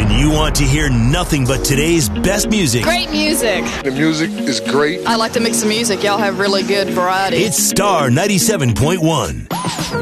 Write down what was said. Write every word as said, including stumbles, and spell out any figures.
When you want to hear nothing but today's best music, Great music. The music is great. I like to mix the music. Y'all have really good variety. it's Star ninety-seven point one.